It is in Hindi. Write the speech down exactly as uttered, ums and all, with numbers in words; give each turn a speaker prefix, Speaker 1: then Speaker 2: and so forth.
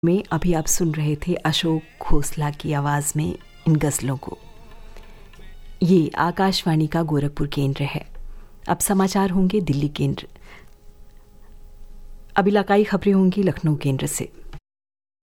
Speaker 1: में अभी आप सुन रहे थे अशोक खोसला की आवाज़ में इन गज़लों को। ये आकाशवाणी का गोरखपुर केंद्र है। अब समाचार होंगे दिल्ली केंद्र। अब इलाकाई खबरें होंगी लखनऊ केंद्र से।